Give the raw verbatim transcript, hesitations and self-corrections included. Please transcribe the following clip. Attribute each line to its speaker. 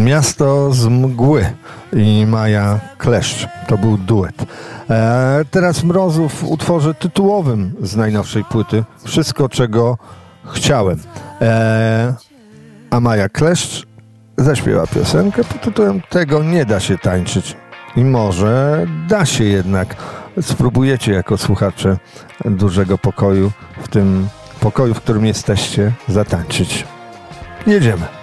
Speaker 1: Miasto z mgły i Maja Kleszcz. To był duet. E, teraz Mrozów w utworze tytułowym z najnowszej płyty Wszystko, czego chciałem. E, a Maja Kleszcz zaśpiewa piosenkę pod tytułem Tego nie da się tańczyć. I może da się jednak. Spróbujecie jako słuchacze dużego pokoju w tym pokoju, w którym jesteście, zatańczyć. Jedziemy.